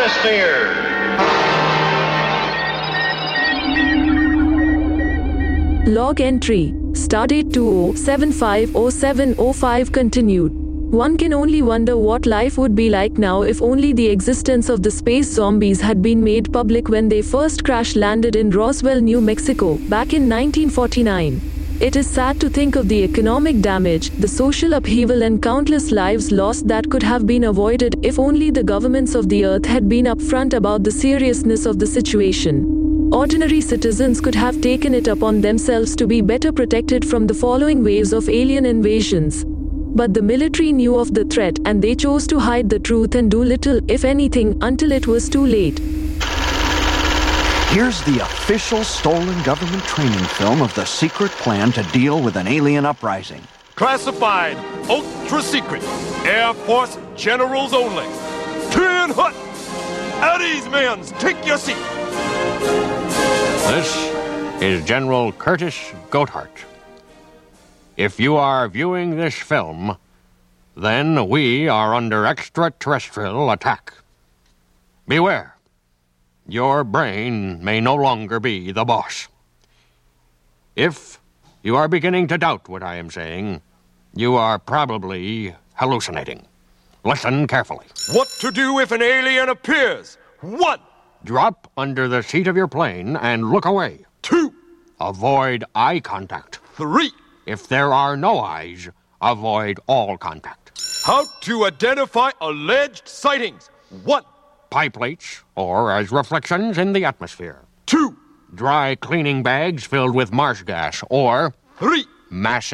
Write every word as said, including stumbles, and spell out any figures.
atmosphere. Log entry. Stardate two oh seven five oh seven oh five continued. One can only wonder what life would be like now if only the existence of the space zombies had been made public when they first crash-landed in Roswell, New Mexico, back in nineteen forty-nine. It is sad to think of the economic damage, the social upheaval and countless lives lost that could have been avoided if only the governments of the earth had been upfront about the seriousness of the situation. Ordinary citizens could have taken it upon themselves to be better protected from the following waves of alien invasions. But the military knew of the threat and they chose to hide the truth and do little, if anything, until it was too late. Here's the official stolen government training film of the secret plan to deal with an alien uprising. Classified, ultra secret, Air Force generals only. Ten hut! At ease, men, take your seat. This is General Curtis Goathart. If you are viewing this film, then we are under extraterrestrial attack. Beware. Your brain may no longer be the boss. If you are beginning to doubt what I am saying, you are probably hallucinating. Listen carefully. What to do if an alien appears? One. Drop under the seat of your plane and look away. Two. Avoid eye contact. Three. If there are no eyes, avoid all contact. How to identify alleged sightings? One. Pie plates, or as reflections in the atmosphere. Two. Dry cleaning bags filled with marsh gas, or... Three. Massive